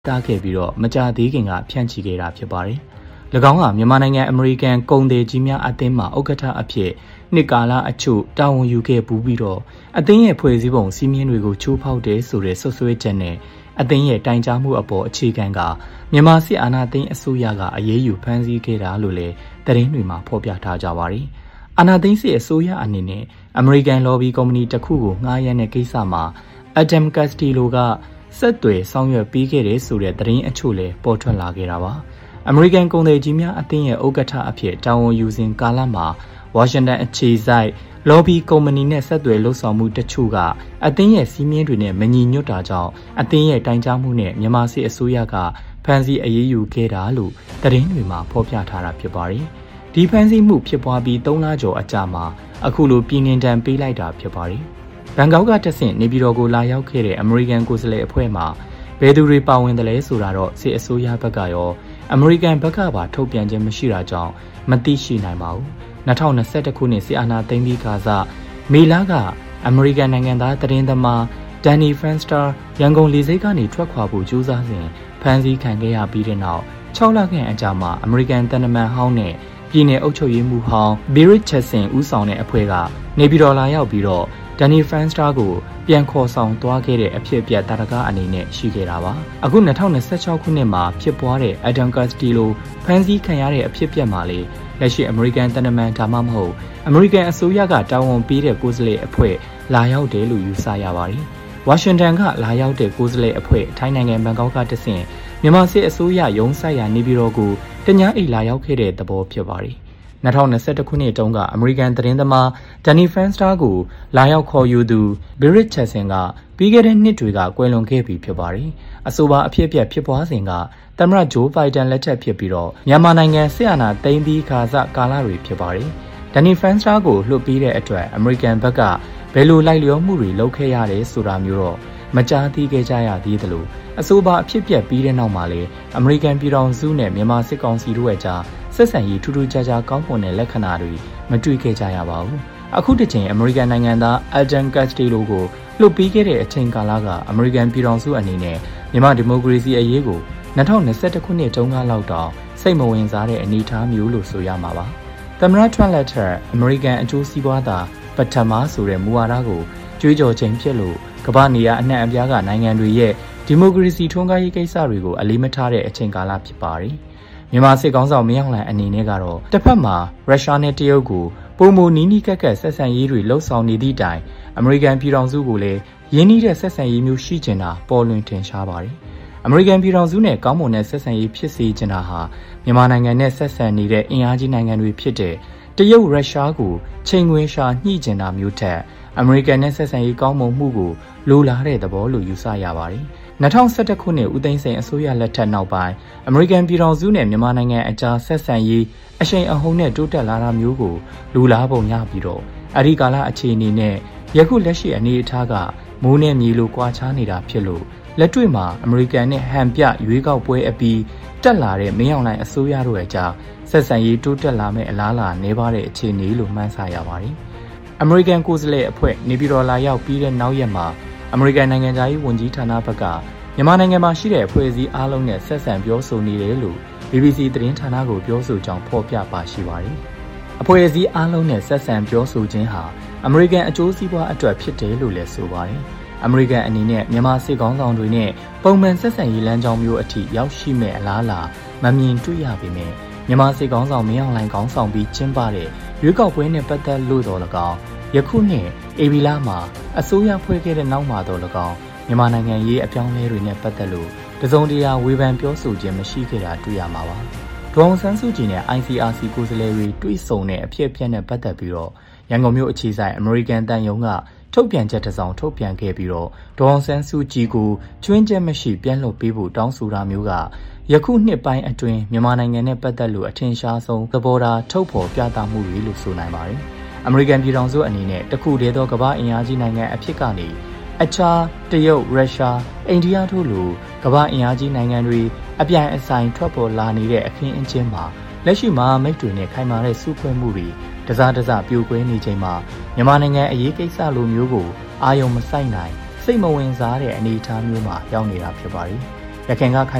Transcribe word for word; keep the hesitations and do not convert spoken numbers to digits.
တားခဲ့ပြီးတော့မကြာသေးခင်ကဖြန့်ချီခဲ့တာဖြစ်ပါတယ်။၎င်းဟာမြန်မာနိုင်ငံအမေရိကန်ကုန်သည်ကြီးများအသင်းမှဥက္ကဋ္ဌအဖြစ်နှစ်ကာလအချို့တာဝန်ယူခဲ့ပူးပြီးတော့အသင်းရဲ့ဖွဲ့စည်းပုံစည်းမျဉ်းတွေကိုချိုးဖောက်တယ်ဆိုတဲ့ဆွဆွဲချက်နဲ့အသင်းရဲ့တိုင်ကြားမှုအပေါ်အခြေခံကမြန်မာစစ်အာဏာသိမ်းအစိုးရကအရေးယူဖမ်းဆီးခဲ့တာလို့လည်းသတင်းတွေမှာဖော်ပြထားကြပါတယ်။အာဏာသိမ်းစစ်အစိုးရအနေနဲ့အမေရိကန်လော်ဘီကုမ္ပဏီတစ်ခုကိုငှားရမ်းတဲ့ကိစ္စမှာအဒမ်ကတ်စတီလိုကဆက်သွယ်ဆောင်ရွက်ပေးခဲ့တဲ့ဆိုတဲ့သတင်းအချို့လည်းပေါ်ထွက်လာခဲ့တာပါ။အမေရိကန်ကုန်သည်ကြီးများအသင်းရဲ့ဥက္ကဋ္ဌအဖြစ်တာဝန်ယူစဉ်ကာလမှာဝါရှင်တန်အခြေစိုက်လော်ဘီကုမ္ပဏီနဲ့ဆက်သွယ်လှုပ်ဆောင်မှုတချို့ကအသင်းရဲ့စည်းမျဉ်းတွေနဲ့မညီညွတ်တာကြောင့်အသင်းရဲ့တိုင်ကြားမှုနဲ့မြန်မာစစ်အစိုးရကဖမ်းဆီးအရေးယူခဲ့တာလို့သတင်းတွေမှာဖော်ပြထားတာဖြစ်ပါတယ်။ဒီဖမ်းဆီးမှုဖြစ်ပွားပြီးသုံးလကျော်အကြာမှာအခုလိုပြည်နှင်ဒဏ်ပေးလိုက်တာဖြစ်ပါတယ်။ဘန်ကောက်ကတဆင့်နေပြည်တော်ကိုလာရောက်ခဲ့တဲ့အမေရိကန်ကိုယ်စားလှယ်အဖွဲ့မှာဘယ်သူတွေပါဝင်တယ်လဲဆိုတာတော့စစ်အစိုးရဘက်ကရောအမေရိကန်ဘက်ကပါထုတ်ပြန်ခြင်းမရှိတာကြောင့်မသိရှိနိုင်ပါဘူး။၂၀၂၁ခုနှစ်စစ်အာဏာသိမ်းပြီးခါစမေလကအမေရိကန်နိုင်ငံသားသတင်းသမားဒန်နီဖရန်စတာရန်ကုန်လေဆိပ်ကနေထွက်ခွာဖို့ကြိုးစားစဉ်ဖမ်းဆီးခံခဲ့ရပြီးတဲ့နောက်၆လခန့်အကြာမှာအမေရိကန်တန်တမန်ဟောင်းနဲ့ပြည်내အုပ်ချုပ်ရေးမှူးဟောင်းဘီရစ်ချက်ဆင်ဦးဆောင်တဲ့အဖွဲ့ကနေပြည်တော်လာရောက်ပြီးတော့ဒန်နီဖရန်စတာကိုပြန်ခေါ်ဆောင်သွားခဲ့တဲ့အဖြစ်အပျက်တာရကအနေနဲ့ရှိခဲ့တာပါအခု၂၀၂၆ခုနှစ်မှာဖြစ်ပွားတဲ့အဒမ်ကတ်စတီလိုဖမ်းဆီးခံရတဲ့အဖြစ်အပျက်မှာလေလက်ရှိအမေရိကန်တန်တမန်ဒါမှမဟုတ်အမေရိကန်အစိုးရကတာဝန်ပေးတဲ့ကိုယ်စားလှယ်အဖွဲ့လာရောက်တယ်လို့ယူဆရပါတယ်ဝါရှင်တန်ကလာရောက်တဲ့ကိုယ်စားလှယ်အဖွဲ့ထိုင်းနိုင်ငံဘန်ကောက်ကတဆင့်မြန်မာစစ်အစိုးရရုံးဆိုင်ရာနေပြည်တော်ကိုတညအိတ်လာရောက်ခဲ့တဲ့သဘောဖြစ်ပါတယ်၂၀၂၁ခုနှစ်တုန်းကအမေရိကန်သတင်းသမားဒန်နီဖရန်စတာကိုလာရောက်ခေါ်ယူသူဘီရစ်ချက်ဆင်ကပြီးခဲ့တဲ့နှစ်တွေကကွယ်လွန်ခဲ့ပြီဖြစ်ပါတယ်အဆိုပါအဖြစ်အပျက်ဖြစ်ပွားစဉ်ကသမ္မတဂျိုးဘိုင်ဒန်လက်ထက်ဖြစ်ပြီးတော့မြန်မာနိုင်ငံစစ်အာဏာသိမ်းပြီးခါစကာလတွေဖြစ်ပါတယ်ဒန်နီဖရန်စတာကိုလွှတ်ပြီးတဲ့အတွက်အမေရိကန်ဘက်ကဘယ်လိုလိုက်လျောမှုတွေလုပ်ခဲ့ရတယ်ဆိုတာမျိုးတော့မကြားသိခဲ့ကြရသေးသလိုအဆိုပါအဖြစ်ပြက်ပြီးတဲ့နောက်မှာလည်းအမေရိကန်ပြည်ထောင်စုနဲ့မြန်မာစစ်ကောင်စီတို့ရဲ့ကြားဆက်ဆံရေးထူးထူးခြားခြားကောင်းမွန်တဲ့လက္ခဏာတွေမတွေ့ခဲ့ကြရပါဘူးအခုတစ်ချိန်အမေရိကန်နိုင်ငံသားအဒမ်ကတ်စတီလိုကိုလွှတ်ပြီးခဲ့တဲ့အချိန်ကာလကအမေရိကန်ပြည်ထောင်စုအနေနဲ့မြန်မာဒီမိုကရေစီအရေးကို၂၀၂၁ခုနှစ်တုန်းကလောက်တော့စိတ်မဝင်စားတဲ့အနေအထားမျိုးလို့ဆိုရမှာပါသမ္မတထရန့်လက်ထက်အမေရိကန်အကျိုးစီးပွားသာပထမဆိုတဲ့မူဝါဒကိုကြွေးကြော်ခြင်းဖြစ်လို့ကမ္ဘာနေရာအနှံ့အပြားကနိုင်ငံတွေရဲ့ဒီမိုကရေစီထွန်းကားရေးကိစ္စတွေကိုအလေးမထားတဲ့အချိန်ကာလဖြစ်ပါတယ်မြန်မာစစ်ကောင်ဆောင်မင်းအောင်လှိုင်အနေနဲ့ကတော့တစ်ဖက်မှာရုရှားနဲ့တရုတ်ကိုပုံမနီးနီးကက်ကက်ဆက်ဆံရေးတွေလှုပ်ဆောင်နေသည့်တိုင်အမေရိကန်ပြည်ထောင်စုကိုလည်းရင်းနှီးတဲ့ဆက်ဆံရေးမျိုးရှိကျင်တာပေါ်လွင်ထင်ရှားပါတယ်အမေရိကန်ပြည်ထောင်စုနဲ့ကောင်းမွန်တဲ့ဆက်ဆံရေးဖြစ်စေချင်တာဟာမြန်မာနိုင်ငံနဲ့ဆက်ဆံနေတဲ့အင်အားကြီးနိုင်ငံတွေဖြစ်တဲ့တရုတ်ရုရှားကိုချိန်ခွင်ရှာညှိကျင်တာမျိုးထက်အမေရိကန်နဲ့ဆက်ဆံရေးကောင်းမွန်မှုကိုလိုလားတဲ့သဘောလို့ယူဆရပါတယ်၂၀၁၁ခုနှစ်ဦးသိန်းစိန်အစိုးရလက်ထက်နောက်ပိုင်းအမေရိကန်ပြည်ထောင်စုနဲ့မြန်မာနိုင်ငံအကြားဆက်ဆံရေးအရှိန်အဟုန်နဲ့တိုးတက်လာတာမျိုးကိုလူလားပုံရပြီးတော့အဒီကာလအခြေအနေနဲ့ယခုလက်ရှိအနေအထားကမိုးနဲ့မြေလိုကွာခြားနေတာဖြစ်လို့လက်တွေ့မှာအမေရိကန်နဲ့ဟန်ပြရွေးကောက်ပွဲအပြီးတက်လာတဲ့မင်းအောင်လှိုင်အစိုးရတို့ရဲ့ကြားဆက်ဆံရေးတိုးတက်လာမဲ့အလားအလာနည်းပါးတဲ့အခြေအနေလို့မှန်းဆရပါတယ်အမေရိကန်ကိုယ်စားလှယ်အဖွဲ့နေပြည်တော်လာရောက်ပြီးတဲ့နောက်ရက်မှာအမေရိကန်နိုင်ငံသားရေးဝန်ကြီးဌာနဘက်ကမြန်မာနိုင်ငံမှာရှိတဲ့အဖွဲ့အစည်းအားလုံးနဲ့ဆက်ဆံပြောဆိုနေတယ်လို့ ဘီဘီစီ သတင်းဌာနကိုပြောဆိုကြောင်းဖော်ပြပါရှိပါတယ်။အဖွဲ့အစည်းအားလုံးနဲ့ဆက်ဆံပြောဆိုခြင်းဟာအမေရိကန်အကျိုးစီးပွားအတွက်ဖြစ်တယ်လို့လည်းဆိုပါတယ်။အမေရိကန်အနေနဲ့မြန်မာစစ်ကောင်ဆောင်တွေနဲ့ပုံမှန်ဆက်ဆံရေးလမ်းကြောင်းမျိုးအထိရောက်ရှိမဲ့အလားအလာမမြင်တွေ့ရပေမဲ့မြန်မာစစ်ကောင်ဆောင်မင်းအောင်လှိုင်ကောင်ဆောင်ပြီးကျင်းပတဲ့ရွေးကောက်ပွဲနဲ့ပတ်သက်လို့တော်၎င်းယခုနှစ်ဧပြီလမှာအစိုးရဖွဲ့ခဲ့တဲ့နောက်မှာတော်၎င်းမြန်မာနိုင်ငံရေးအပြောင်းအလဲတွေနဲ့ပတ်သက်လို့တစုံတရာဝေဖန်ပြောဆိုခြင်းမရှိခဲ့တာတွေ့ရမှာပါ။ဒေါ်အောင်ဆန်းစုကြည်နဲ့ အိုင် စီ အာർ စီ ကိုယ်စားလှယ်တွေတွေ့ဆုံတဲ့အဖြစ်အပျက်နဲ့ပတ်သက်ပြီးတော့ရန်ကုန်မြို့အခြေစိုက်အမေရိကန်တန်ယုံကထုတ်ပြန်ချက်တစ်စောင်ထုတ်ပြန်ခဲ့ပြီးတော့ဒေါ်အောင်ဆန်းစုကြည်ကိုကျွင်းချက်မရှိပြန်လွှတ်ပေးဖို့တောင်းဆိုတာမျိုးကယခုနှစ်ပိုင်းအတွင်းမြန်မာနိုင်ငံနဲ့ပတ်သက်လို့အထင်ရှားဆုံးသဘောထားထုတ်ဖော်ပြသမှုတွေလို့ဆိုနိုင်ပါတယ်။အမေရိကန်ပြည်ထောင်စုအနေနဲ့တခုတည်းသောကမ္ဘာအင်အားကြီးနိုင်ငံအဖြစ်ကနေအခြားတရုတ်ရုရှားအိန္ဒိယတို့လိုကမ္ဘာအင်အားကြီးနိုင်ငံတွေအပြိုင်အဆိုင်ထွက်ပေါ်လာနေတဲ့အခင်းအကျင်းမှာလက်ရှိမှာမိတ်တွေနဲ့ခိုင်မာတဲ့စုဖွဲ့မှုတွေတစားတစားပြိုကွဲနေချိန်မှာမြန်မာနိုင်ငံအရေးကိစ္စလိုမျိုးကိုအာရုံမစိုက်နိုင်စိတ်မဝင်စားတဲ့အနေအထားမျိုးမှာရောက်နေတာဖြစ်ပါတယ်။ရခိုင်ကခိုင်